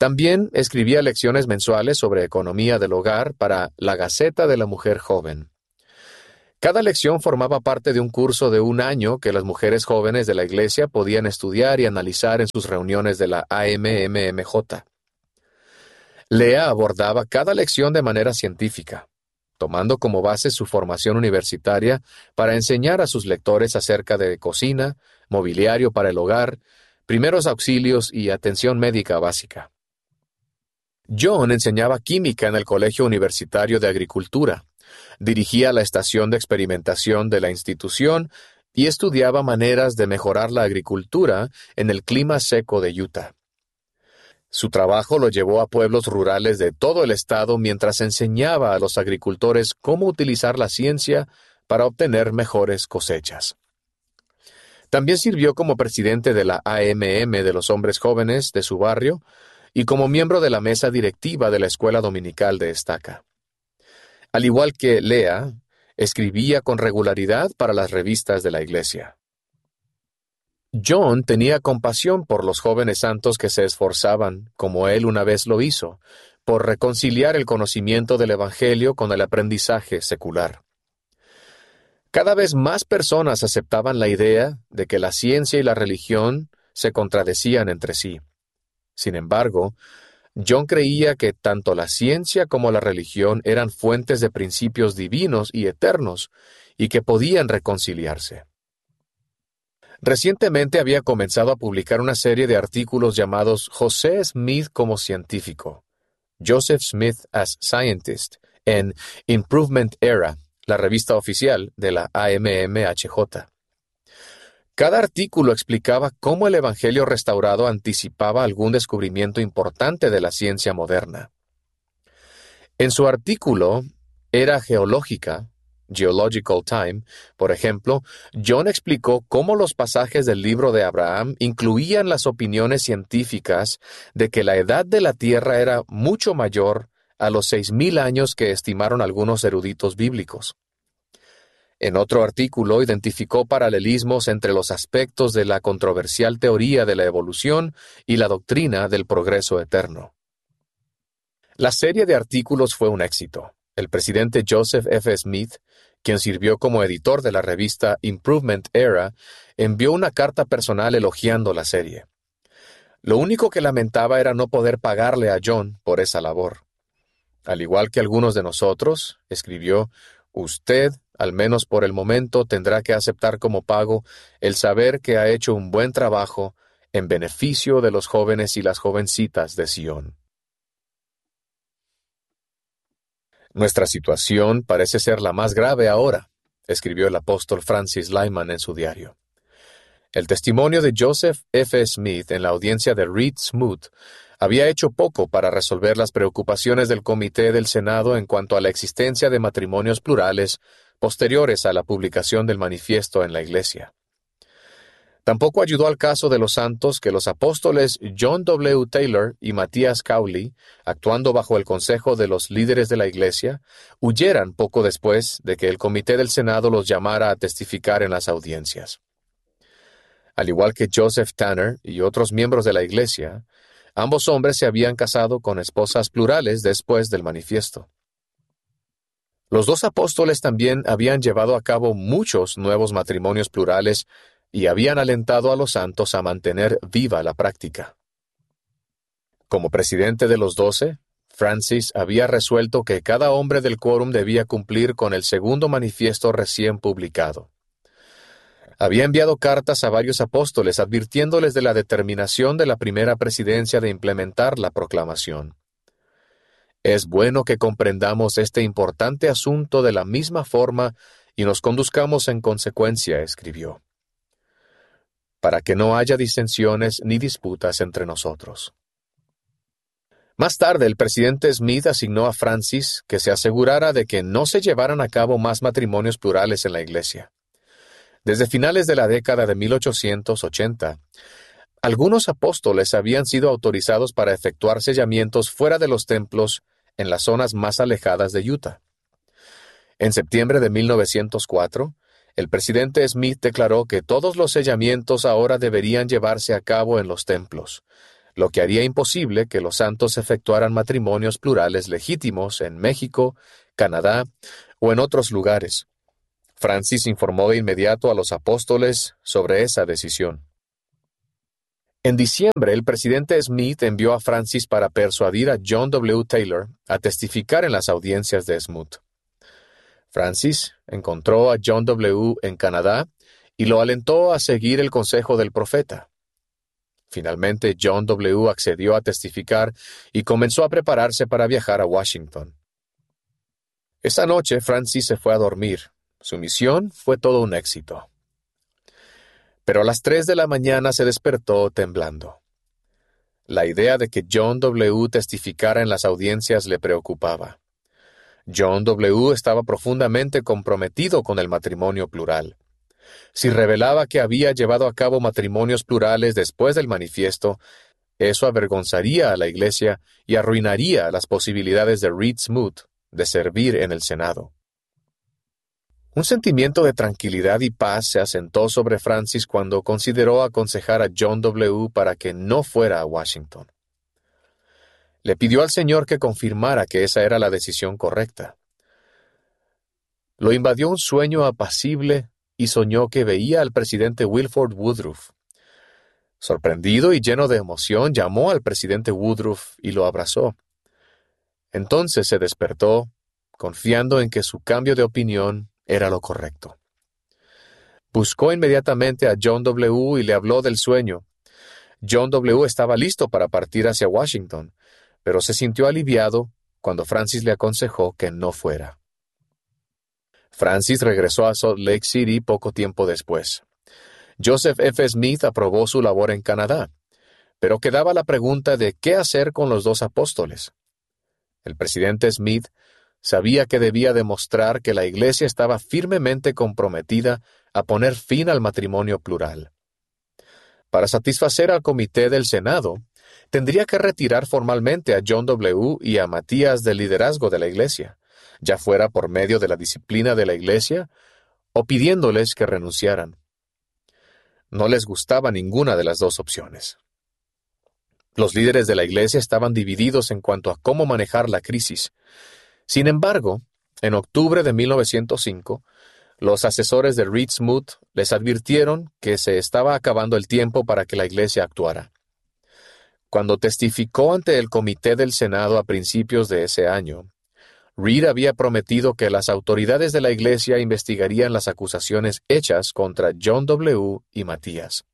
También escribía lecciones mensuales sobre economía del hogar para la Gaceta de la Mujer Joven. Cada lección formaba parte de un curso de un año que las mujeres jóvenes de la iglesia podían estudiar y analizar en sus reuniones de la AMMMJ. Lea abordaba cada lección de manera científica, tomando como base su formación universitaria para enseñar a sus lectores acerca de cocina, mobiliario para el hogar, primeros auxilios y atención médica básica. John enseñaba química en el Colegio Universitario de Agricultura, dirigía la estación de experimentación de la institución y estudiaba maneras de mejorar la agricultura en el clima seco de Utah. Su trabajo lo llevó a pueblos rurales de todo el estado mientras enseñaba a los agricultores cómo utilizar la ciencia para obtener mejores cosechas. También sirvió como presidente de la AMM de los hombres jóvenes de su barrio y como miembro de la mesa directiva de la escuela dominical de Estaca. Al igual que Lea, escribía con regularidad para las revistas de la iglesia. John tenía compasión por los jóvenes santos que se esforzaban, como él una vez lo hizo, por reconciliar el conocimiento del Evangelio con el aprendizaje secular. Cada vez más personas aceptaban la idea de que la ciencia y la religión se contradecían entre sí. Sin embargo, John creía que tanto la ciencia como la religión eran fuentes de principios divinos y eternos, y que podían reconciliarse. Recientemente había comenzado a publicar una serie de artículos llamados José Smith como científico, Joseph Smith as Scientist, en Improvement Era, la revista oficial de la AMMHJ. Cada artículo explicaba cómo el Evangelio restaurado anticipaba algún descubrimiento importante de la ciencia moderna. En su artículo, Era Geológica, Geological Time, por ejemplo, John explicó cómo los pasajes del libro de Abraham incluían las opiniones científicas de que la edad de la Tierra era mucho mayor a los 6,000 años que estimaron algunos eruditos bíblicos. En otro artículo identificó paralelismos entre los aspectos de la controversial teoría de la evolución y la doctrina del progreso eterno. La serie de artículos fue un éxito. El presidente Joseph F. Smith, quien sirvió como editor de la revista Improvement Era, envió una carta personal elogiando la serie. Lo único que lamentaba era no poder pagarle a John por esa labor. Al igual que algunos de nosotros, escribió, usted, al menos por el momento, tendrá que aceptar como pago el saber que ha hecho un buen trabajo en beneficio de los jóvenes y las jovencitas de Sion. Nuestra situación parece ser la más grave ahora, escribió el apóstol Francis Lyman en su diario. El testimonio de Joseph F. Smith en la audiencia de Reed Smoot había hecho poco para resolver las preocupaciones del Comité del Senado en cuanto a la existencia de matrimonios plurales posteriores a la publicación del manifiesto en la Iglesia. Tampoco ayudó al caso de los santos que los apóstoles John W. Taylor y Matthias Cowley, actuando bajo el consejo de los líderes de la Iglesia, huyeran poco después de que el Comité del Senado los llamara a testificar en las audiencias. Al igual que Joseph Tanner y otros miembros de la Iglesia, ambos hombres se habían casado con esposas plurales después del manifiesto. Los dos apóstoles también habían llevado a cabo muchos nuevos matrimonios plurales y habían alentado a los santos a mantener viva la práctica. Como presidente de los 12, Francis había resuelto que cada hombre del quórum debía cumplir con el segundo manifiesto recién publicado. Había enviado cartas a varios apóstoles advirtiéndoles de la determinación de la primera presidencia de implementar la proclamación. Es bueno que comprendamos este importante asunto de la misma forma y nos conduzcamos en consecuencia, escribió, para que no haya disensiones ni disputas entre nosotros. Más tarde, el presidente Smith asignó a Francis que se asegurara de que no se llevaran a cabo más matrimonios plurales en la Iglesia. Desde finales de la década de 1880, algunos apóstoles habían sido autorizados para efectuar sellamientos fuera de los templos en las zonas más alejadas de Utah. En septiembre de 1904, el presidente Smith declaró que todos los sellamientos ahora deberían llevarse a cabo en los templos, lo que haría imposible que los santos efectuaran matrimonios plurales legítimos en México, Canadá o en otros lugares. Francis informó de inmediato a los apóstoles sobre esa decisión. En diciembre, el presidente Smith envió a Francis para persuadir a John W. Taylor a testificar en las audiencias de Smoot. Francis encontró a John W. en Canadá y lo alentó a seguir el consejo del profeta. Finalmente, John W. accedió a testificar y comenzó a prepararse para viajar a Washington. Esa noche, Francis se fue a dormir. Su misión fue todo un éxito. Pero a las 3 de la mañana se despertó temblando. La idea de que John W. testificara en las audiencias le preocupaba. John W. estaba profundamente comprometido con el matrimonio plural. Si revelaba que había llevado a cabo matrimonios plurales después del manifiesto, eso avergonzaría a la Iglesia y arruinaría las posibilidades de Reed Smoot de servir en el Senado. Un sentimiento de tranquilidad y paz se asentó sobre Francis cuando consideró aconsejar a John W. para que no fuera a Washington. Le pidió al Señor que confirmara que esa era la decisión correcta. Lo invadió un sueño apacible y soñó que veía al presidente Wilford Woodruff. Sorprendido y lleno de emoción, llamó al presidente Woodruff y lo abrazó. Entonces se despertó, confiando en que su cambio de opinión era lo correcto. Buscó inmediatamente a John W. y le habló del sueño. John W. estaba listo para partir hacia Washington, pero se sintió aliviado cuando Francis le aconsejó que no fuera. Francis regresó a Salt Lake City poco tiempo después. Joseph F. Smith aprobó su labor en Canadá, pero quedaba la pregunta de qué hacer con los dos apóstoles. El presidente Smith sabía que debía demostrar que la Iglesia estaba firmemente comprometida a poner fin al matrimonio plural. Para satisfacer al comité del Senado, tendría que retirar formalmente a John W. y a Matías del liderazgo de la Iglesia, ya fuera por medio de la disciplina de la Iglesia o pidiéndoles que renunciaran. No les gustaba ninguna de las dos opciones. Los líderes de la Iglesia estaban divididos en cuanto a cómo manejar la crisis. Sin embargo, en octubre de 1905, los asesores de Reed Smoot les advirtieron que se estaba acabando el tiempo para que la Iglesia actuara. Cuando testificó ante el comité del Senado a principios de ese año, Reed había prometido que las autoridades de la Iglesia investigarían las acusaciones hechas contra John W. y Matías.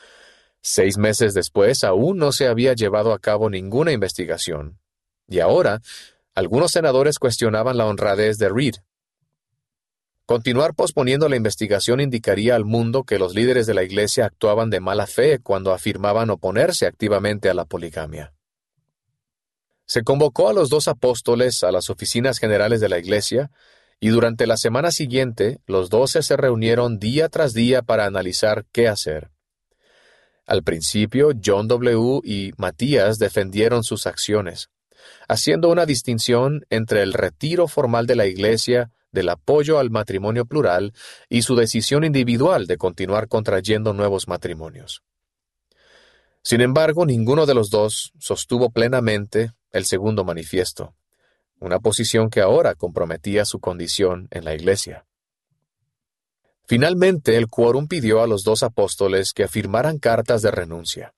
6 meses después, aún no se había llevado a cabo ninguna investigación, y ahora algunos senadores cuestionaban la honradez de Reed. Continuar posponiendo la investigación indicaría al mundo que los líderes de la Iglesia actuaban de mala fe cuando afirmaban oponerse activamente a la poligamia. Se convocó a los dos apóstoles a las oficinas generales de la Iglesia, y durante la semana siguiente los 12 se reunieron día tras día para analizar qué hacer. Al principio, John W. y Matías defendieron sus acciones, haciendo una distinción entre el retiro formal de la Iglesia del apoyo al matrimonio plural y su decisión individual de continuar contrayendo nuevos matrimonios. Sin embargo, ninguno de los dos sostuvo plenamente el segundo manifiesto, una posición que ahora comprometía su condición en la Iglesia. Finalmente, el quórum pidió a los dos apóstoles que firmaran cartas de renuncia.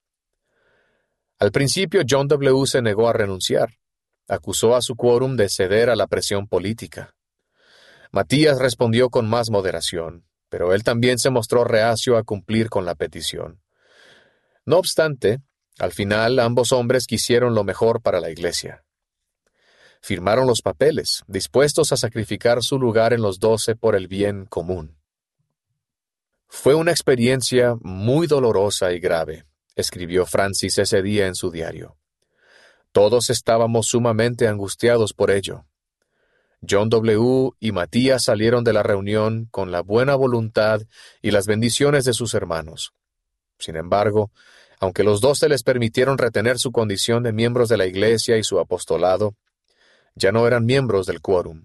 Al principio, John W. se negó a renunciar. Acusó a su quórum de ceder a la presión política. Matías respondió con más moderación, pero él también se mostró reacio a cumplir con la petición. No obstante, al final ambos hombres quisieron lo mejor para la Iglesia. Firmaron los papeles, dispuestos a sacrificar su lugar en los 12 por el bien común. Fue una experiencia muy dolorosa y grave, escribió Francis ese día en su diario. Todos estábamos sumamente angustiados por ello. John W. y Matías salieron de la reunión con la buena voluntad y las bendiciones de sus hermanos. Sin embargo, aunque los 12 les permitieron retener su condición de miembros de la Iglesia y su apostolado, ya no eran miembros del quórum.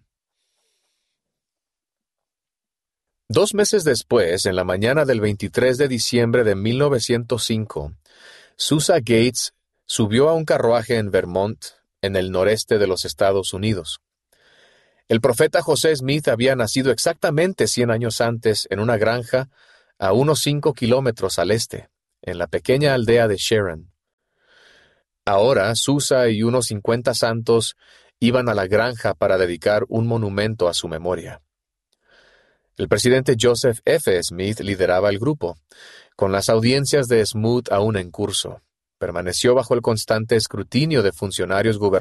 2 meses después, en la mañana del 23 de diciembre de 1905, Susa Gates subió a un carruaje en Vermont, en el noreste de los Estados Unidos. El profeta José Smith había nacido exactamente 100 años antes en una granja a unos 5 kilómetros al este, en la pequeña aldea de Sharon. Ahora, Susa y unos 50 santos iban a la granja para dedicar un monumento a su memoria. El presidente Joseph F. Smith lideraba el grupo, con las audiencias de Smoot aún en curso. Permaneció bajo el constante escrutinio de funcionarios gubernamentales